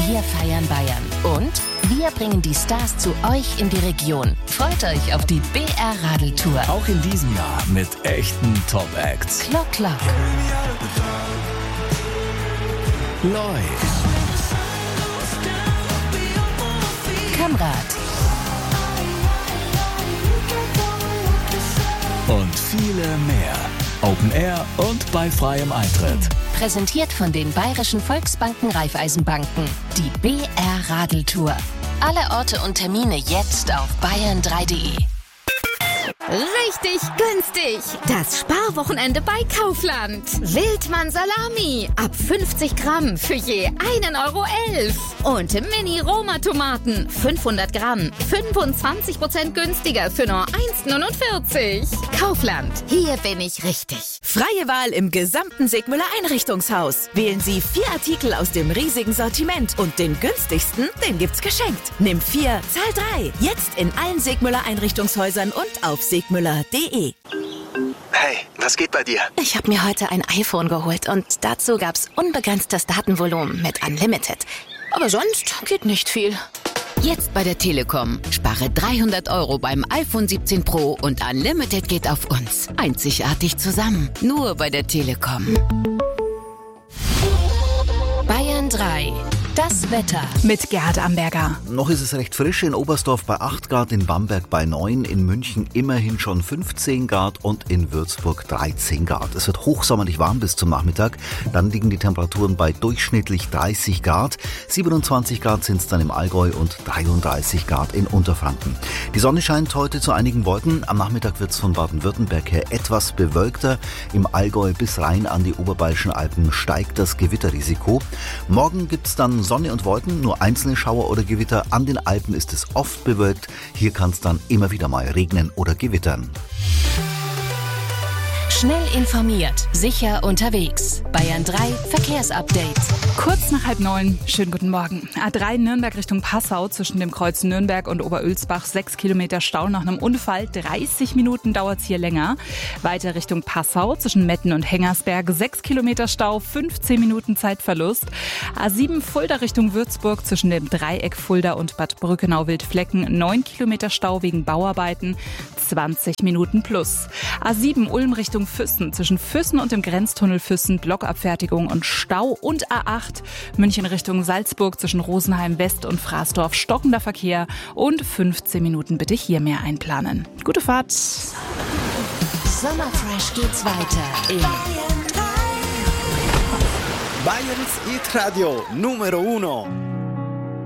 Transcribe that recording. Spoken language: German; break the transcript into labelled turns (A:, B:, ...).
A: Wir feiern Bayern. Und wir bringen die Stars zu euch in die Region. Freut euch auf die BR-Radeltour.
B: Auch in diesem Jahr mit echten Top-Acts.
A: Klock, Klock.
B: Neu.
A: Kamrat.
B: Und viele mehr. Open Air und bei freiem Eintritt.
A: Präsentiert von den Bayerischen Volksbanken Raiffeisenbanken. Die BR-Radeltour. Alle Orte und Termine jetzt auf bayern3.de.
C: Richtig günstig! Das Sparwochenende bei Kaufland. Wildmann Salami ab 50 Gramm für je 1,11 €. Und Mini-Roma-Tomaten 500 Gramm 25% günstiger für nur 1,49 €. Kaufland, hier bin ich richtig.
D: Freie Wahl im gesamten Segmüller Einrichtungshaus. Wählen Sie 4 Artikel aus dem riesigen Sortiment und den günstigsten, den gibt's geschenkt. Nimm 4, zahl 3. Jetzt in allen Segmüller Einrichtungshäusern und auf segmüller.de.
E: Hey, was geht bei dir?
F: Ich habe mir heute ein iPhone geholt und dazu gab's unbegrenztes Datenvolumen mit Unlimited. Aber sonst geht nicht viel.
G: Jetzt bei der Telekom. Spare 300 € beim iPhone 17 Pro und Unlimited geht auf uns. Einzigartig zusammen. Nur bei der Telekom.
A: Bayern 3. Das Wetter.
H: Mit Gerhard Amberger.
I: Noch ist es recht frisch, in Oberstdorf bei 8 Grad, in Bamberg bei 9, in München immerhin schon 15 Grad und in Würzburg 13 Grad. Es wird hochsommerlich warm bis zum Nachmittag. Dann liegen die Temperaturen bei durchschnittlich 30 Grad. 27 Grad sind es dann im Allgäu und 33 Grad in Unterfranken. Die Sonne scheint heute zu einigen Wolken. Am Nachmittag wird es von Baden-Württemberg her etwas bewölkter. Im Allgäu bis rein an die Oberbayerischen Alpen steigt das Gewitterrisiko. Morgen gibt es dann Sonne und Wolken, nur einzelne Schauer oder Gewitter. An den Alpen ist es oft bewölkt. Hier kann es dann immer wieder mal regnen oder gewittern.
A: Schnell informiert, sicher unterwegs. Bayern 3 Verkehrsupdate.
H: Kurz nach 8:30. Schönen guten Morgen. A3 Nürnberg Richtung Passau zwischen dem Kreuz Nürnberg und Oberölsbach 6 Kilometer Stau nach einem Unfall. 30 Minuten dauert es hier länger. Weiter Richtung Passau zwischen Metten und Hengersberg 6 Kilometer Stau, 15 Minuten Zeitverlust. A7 Fulda Richtung Würzburg zwischen dem Dreieck Fulda und Bad Brückenau-Wildflecken 9 Kilometer Stau wegen Bauarbeiten, 20 Minuten plus. A7 Ulm Richtung Füssen zwischen Füssen und dem Grenztunnel Füssen Blockabfertigung und Stau. Und A8 München Richtung Salzburg zwischen Rosenheim West und Fraßdorf stockender Verkehr und 15 Minuten bitte hier mehr einplanen. Gute Fahrt!
A: Sommerfresh geht's weiter in
E: Bayerns Hit Radio Numero 1.